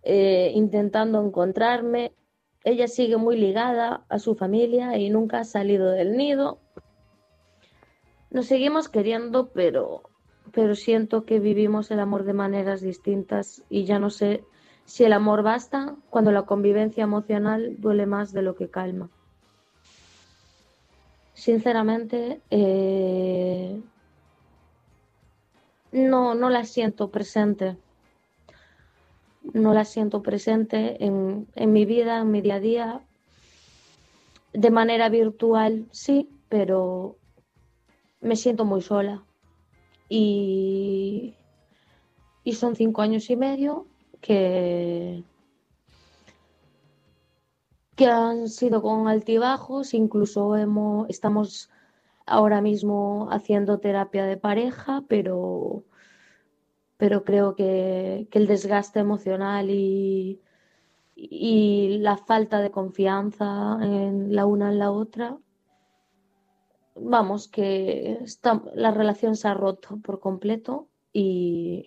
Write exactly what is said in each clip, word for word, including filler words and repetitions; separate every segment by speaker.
Speaker 1: eh, intentando encontrarme. Ella sigue muy ligada a su familia y nunca ha salido del nido. Nos seguimos queriendo, pero, pero siento que vivimos el amor de maneras distintas y ya no sé si el amor basta cuando la convivencia emocional duele más de lo que calma. Sinceramente, eh, no, no la siento presente. No la siento presente en, en mi vida, en mi día a día. De manera virtual, sí, pero me siento muy sola. Y, y son cinco años y medio que, que han sido con altibajos. Incluso hemos, estamos ahora mismo haciendo terapia de pareja, pero, pero creo que, que el desgaste emocional y, y la falta de confianza en la una en la otra, vamos, que está, la relación se ha roto por completo y,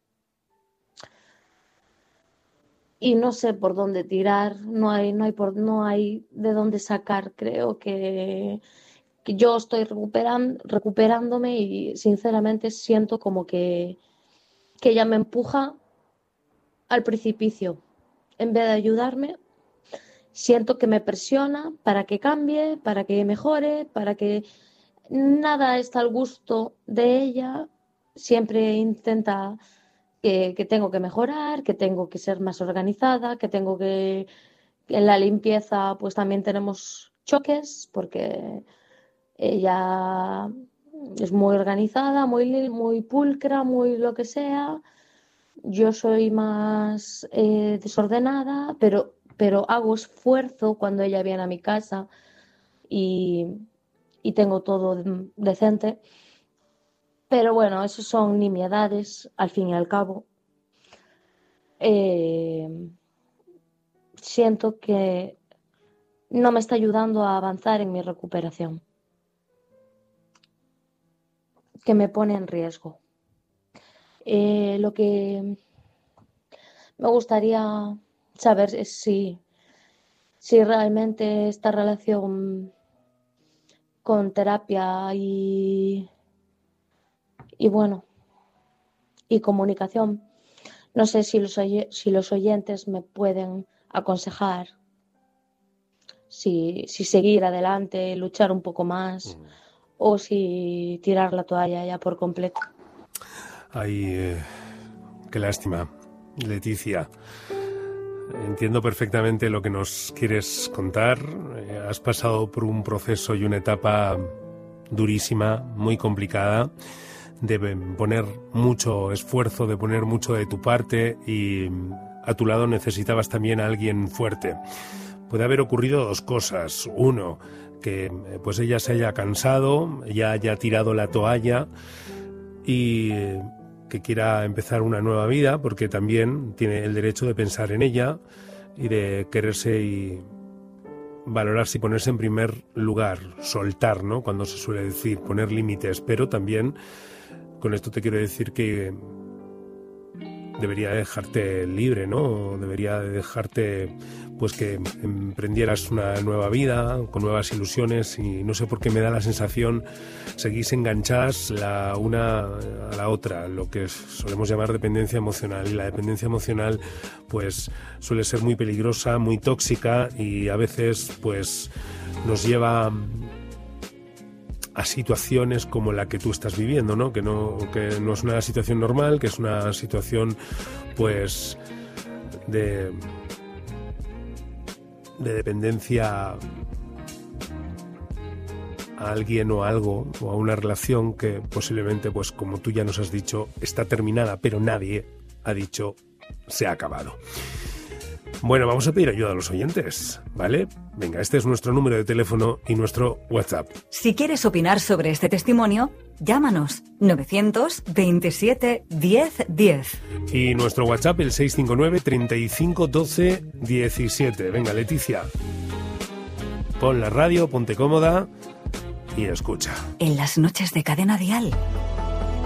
Speaker 1: y no sé por dónde tirar, no hay, no hay, por, no hay de dónde sacar. Creo que, que yo estoy recuperan, recuperándome y sinceramente siento como que, que ella me empuja al precipicio en vez de ayudarme. Siento que me presiona para que cambie, para que mejore, para que nada está al gusto de ella. Siempre intenta que, que tengo que mejorar, que tengo que ser más organizada, que tengo que... En la limpieza pues también tenemos choques porque ella es muy organizada, muy, muy pulcra, muy lo que sea. Yo soy más eh, desordenada, pero, pero hago esfuerzo cuando ella viene a mi casa y, y tengo todo decente. Pero bueno, eso son nimiedades, al fin y al cabo. Eh, siento que no me está ayudando a avanzar en mi recuperación, que me pone en riesgo. Eh, lo que me gustaría saber es si, si realmente esta relación con terapia y, y bueno, y comunicación, no sé si los, si los oyentes me pueden aconsejar si, si seguir adelante, luchar un poco más mm. o si tirar la toalla ya por completo.
Speaker 2: Ay, eh, qué lástima, Leticia. Entiendo perfectamente lo que nos quieres contar. Eh, has pasado por un proceso y una etapa durísima, muy complicada, de poner mucho esfuerzo, de poner mucho de tu parte y a tu lado necesitabas también a alguien fuerte. Puede haber ocurrido dos cosas. Uno, que pues ella se haya cansado, ya haya tirado la toalla y que quiera empezar una nueva vida, porque también tiene el derecho de pensar en ella y de quererse y valorarse y ponerse en primer lugar, soltar, ¿no? Cuando se suele decir, poner límites, pero también con esto te quiero decir que debería dejarte libre, ¿no? Debería dejarte, pues, que emprendieras una nueva vida, con nuevas ilusiones, y no sé por qué me da la sensación, seguís enganchadas la una a la otra, lo que solemos llamar dependencia emocional. Y la dependencia emocional, pues, suele ser muy peligrosa, muy tóxica y a veces, pues, nos lleva a situaciones como la que tú estás viviendo, ¿no? Que no, que no es una situación normal, que es una situación, pues, de, de dependencia a alguien o a algo, o a una relación que posiblemente, pues, como tú ya nos has dicho, está terminada, pero nadie ha dicho se ha acabado. Bueno, vamos a pedir ayuda a los oyentes, ¿vale? Venga, este es nuestro número de teléfono y nuestro WhatsApp.
Speaker 3: Si quieres opinar sobre este testimonio, llámanos novecientos veintisiete diez diez.
Speaker 2: Y nuestro WhatsApp, el seis cinco nueve, treinta y cinco, doce, diecisiete. Venga, Leticia, pon la radio, ponte cómoda y escucha.
Speaker 3: En las noches de Cadena Dial.